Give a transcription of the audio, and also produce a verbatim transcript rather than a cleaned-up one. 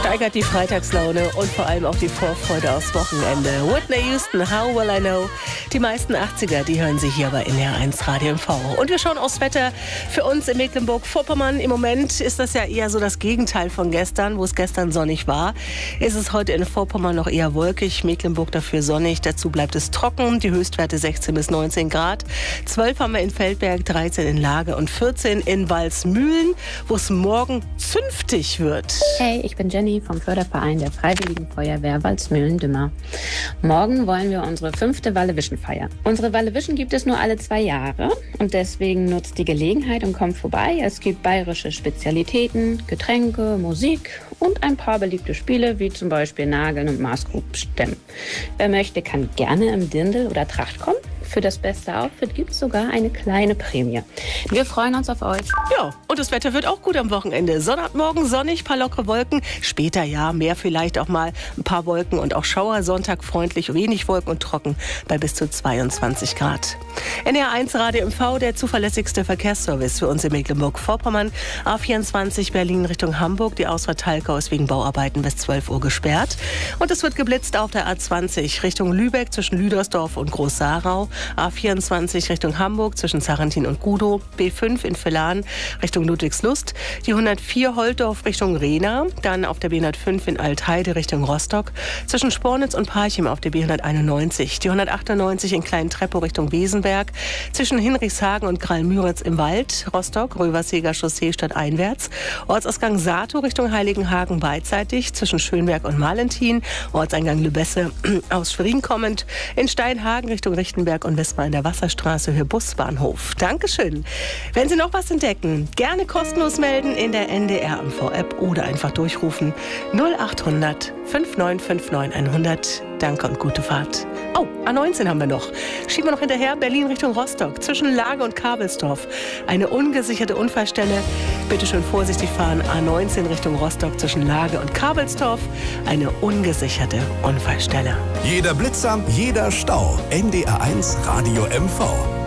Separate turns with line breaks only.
Steigert die Freitagslaune und vor allem auch die Vorfreude aufs Wochenende. Whitney Houston, How Will I Know? Die meisten achtziger, die hören Sie hier bei N D R eins Radio M V. Und wir schauen aufs Wetter für uns in Mecklenburg-Vorpommern. Im Moment ist das ja eher so das Gegenteil von gestern, wo es gestern sonnig war. Ist es heute in Vorpommern noch eher wolkig, Mecklenburg dafür sonnig. Dazu bleibt es trocken, die Höchstwerte sechzehn bis neunzehn Grad. zwölf haben wir in Feldberg, dreizehn in Lage und vierzehn in Walsmühlen, wo es morgen zünftig wird.
Hey, ich bin Jenny vom Förderverein der Freiwilligen Feuerwehr Walsmühlen-Dümmer. Morgen wollen wir unsere fünfte Wallewischen feiern. Unsere Wallewischen gibt es nur alle zwei Jahre und deswegen nutzt die Gelegenheit und kommt vorbei. Es gibt bayerische Spezialitäten, Getränke, Musik und ein paar beliebte Spiele, wie zum Beispiel Nageln und Maßgrubstemmen. Wer möchte, kann gerne im Dirndl oder Tracht kommen. Für das beste Outfit gibt es sogar eine kleine Prämie. Wir freuen uns auf euch.
Ja, und das Wetter wird auch gut am Wochenende. Sonntagmorgen sonnig, paar lockere Wolken. Später ja, mehr vielleicht auch mal ein paar Wolken und auch Schauer. Sonntag freundlich, wenig Wolken und trocken bei bis zu zweiundzwanzig Grad. N D R eins Radio M V, der zuverlässigste Verkehrsservice für uns in Mecklenburg-Vorpommern. A vierundzwanzig Berlin Richtung Hamburg. Die Ausfahrt Talkau ist wegen Bauarbeiten bis zwölf Uhr gesperrt. Und es wird geblitzt auf der A zwanzig Richtung Lübeck zwischen Lüdersdorf und Groß-Sarau. A vierundzwanzig Richtung Hamburg zwischen Sarrentin und Gudow. B fünf in Villan Richtung Ludwigslust. Die hundertvier Holtdorf Richtung Rehna. Dann auf der B hundertfünf in Altheide Richtung Rostock. Zwischen Spornitz und Parchim auf der B hunderteinundneunzig. Die hundertachtundneunzig in Klein-Treppow Richtung Wesenberg. Zwischen Hinrichshagen und Kralmüritz im Wald. Rostock, Röverseger Chaussee stadteinwärts. Ortsausgang Sato Richtung Heiligenhagen beidseitig. Zwischen Schönberg und Malentin. Ortseingang Lübesse aus Schwerin kommend. In Steinhagen Richtung Richtenberg und Westmal in der Wasserstraße für Busbahnhof. Dankeschön. Wenn Sie noch was entdecken, gerne kostenlos melden in der N D R M V-App oder einfach durchrufen null achthundert fünf neun fünf neun hundert. Danke und gute Fahrt. Oh, A neunzehn haben wir noch. Schieben wir noch hinterher, Berlin Richtung Rostock, zwischen Lage und Kabelsdorf. Eine ungesicherte Unfallstelle. Bitte schön vorsichtig fahren. A neunzehn Richtung Rostock, zwischen Lage und Kabelsdorf. Eine ungesicherte Unfallstelle.
Jeder Blitzer, jeder Stau. N D R eins Radio M V.